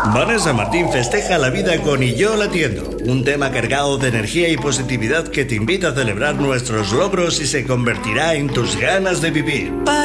Vanessa Martín festeja la vida con Y yo la atiendo, un tema cargado de energía y positividad que te invita a celebrar nuestros logros y se convertirá en tus ganas de vivir.